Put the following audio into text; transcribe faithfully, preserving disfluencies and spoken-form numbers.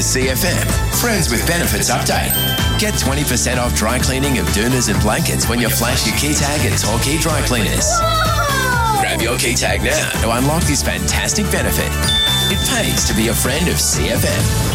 C F M, Friends with Benefits update. Get twenty percent off dry cleaning of doonas and blankets when you flash your key tag at Torquay Dry Cleaners. Whoa! Grab your key tag now to unlock this fantastic benefit. It pays to be a friend of C F M.